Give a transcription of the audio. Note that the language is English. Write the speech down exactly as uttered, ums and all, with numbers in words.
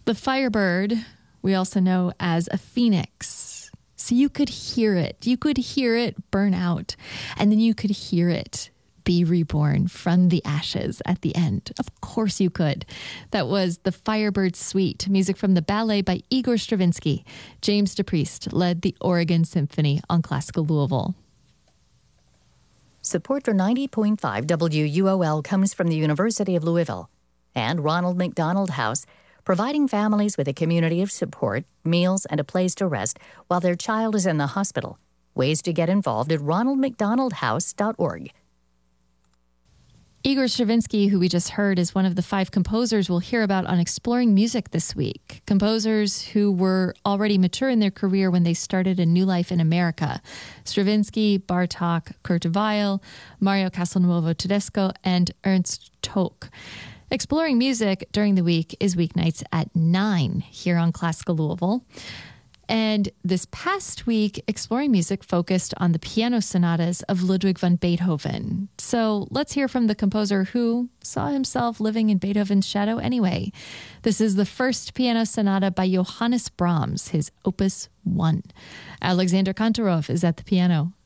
The Firebird, we also know as a phoenix. So you could hear it. You could hear it burn out. And then you could hear it be reborn from the ashes at the end. Of course you could. That was the Firebird Suite, music from the ballet by Igor Stravinsky. James DePriest led the Oregon Symphony on Classical Louisville. Support for ninety point five W U O L comes from the University of Louisville and Ronald McDonald House, providing families with a community of support, meals, and a place to rest while their child is in the hospital. Ways to get involved at ronald mcdonald house dot org. Igor Stravinsky, who we just heard, is one of the five composers we'll hear about on Exploring Music this week. Composers who were already mature in their career when they started a new life in America. Stravinsky, Bartók, Kurt Weill, Mario Castelnuovo Tedesco, and Ernst Toch. Exploring Music during the week is weeknights at nine here on Classical Louisville. And this past week, Exploring Music focused on the piano sonatas of Ludwig van Beethoven. So let's hear from the composer who saw himself living in Beethoven's shadow anyway. This is the first piano sonata by Johannes Brahms, his Opus one. Alexander Kantorov is at the piano.